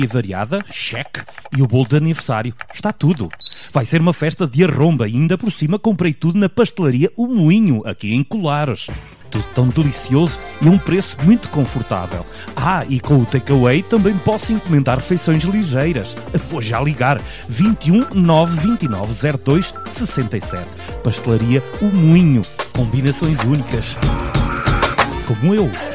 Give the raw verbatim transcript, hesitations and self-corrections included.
E variada, cheque. E o bolo de aniversário, está tudo. Vai ser uma festa de arromba e ainda por cima comprei tudo na pastelaria O Moinho, aqui em Colares. Tudo tão delicioso e a um preço muito confortável. Ah, e com o takeaway também posso encomendar refeições ligeiras. Vou já ligar. vinte e um, nove vinte e nove, zero dois, sessenta e sete. Pastelaria O Moinho. Combinações únicas. Como eu.